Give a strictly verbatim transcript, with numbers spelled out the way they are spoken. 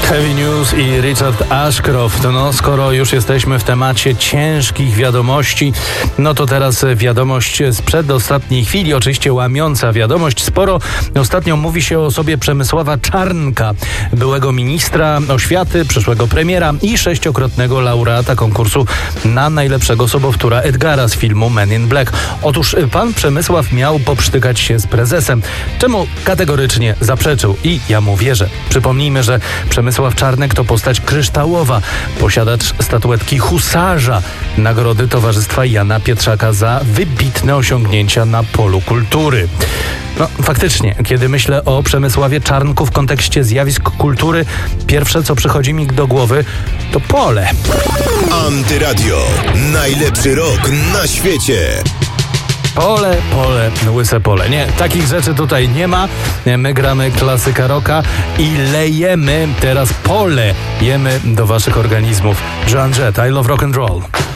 Heavy News i Richard Ashcroft. No, skoro już jesteśmy w temacie ciężkich wiadomości, no to teraz wiadomość sprzed ostatniej chwili, oczywiście łamiąca wiadomość. Sporo ostatnio mówi się o osobie Przemysława Czarnka, byłego ministra oświaty, przyszłego premiera i sześciokrotnego laureata konkursu na najlepszego sobowtóra Edgara z filmu Men in Black. Otóż pan Przemysław miał poprztykać się z prezesem, czemu kategorycznie zaprzeczył i ja mu wierzę. Przypomnijmy, że Przemysław Czarnek to postać kryształowa, posiadacz statuetki husarza, nagrody Towarzystwa Jana Pietrzaka za wybitne osiągnięcia na polu kultury. No faktycznie, kiedy myślę o Przemysławie Czarnku w kontekście zjawisk kultury, pierwsze co przychodzi mi do głowy to pole. Antyradio. Najlepszy rok na świecie. Pole, pole, łyse pole. Nie, takich rzeczy tutaj nie ma. My gramy klasyka rocka i lejemy teraz pole. Jemy do waszych organizmów. Joan Jett, I Love Rock and Roll.